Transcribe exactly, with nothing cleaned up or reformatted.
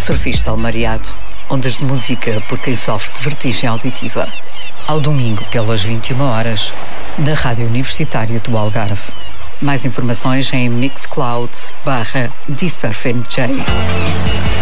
Surfista Almariado, ondas de música por quem sofre de vertigem auditiva. Ao domingo, pelas vinte e uma horas, na Rádio Universitária do Algarve. Mais informações em Mixcloud barra D Surf M J.